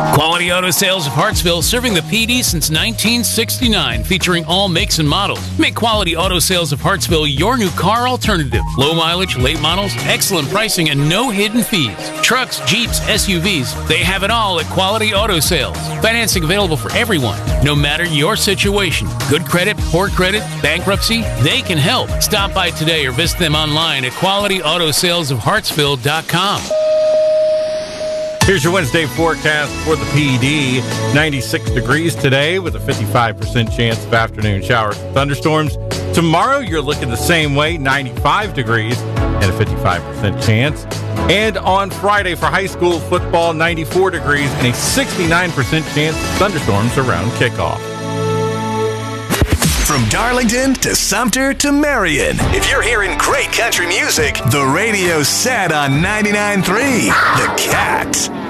Quality Auto Sales of Hartsville, serving the PD since 1969, featuring all makes and models. Make Quality Auto Sales of Hartsville your new car alternative. Low mileage, late models, excellent pricing, and no hidden fees. Trucks, Jeeps, SUVs, they have it all at Quality Auto Sales. Financing available for everyone, no matter your situation. Good credit, poor credit, bankruptcy, they can help. Stop by today or visit them online at qualityautosalesofhartsville.com. Here's your Wednesday forecast for the PD. 96 degrees today with a 55% chance of afternoon showers and thunderstorms. Tomorrow, you're looking the same way, 95 degrees and a 55% chance. And on Friday for high school football, 94 degrees and a 69% chance of thunderstorms around kickoff. From Darlington to Sumter to Marion, if you're hearing great country music, the radio's set on 99.3 The Cat.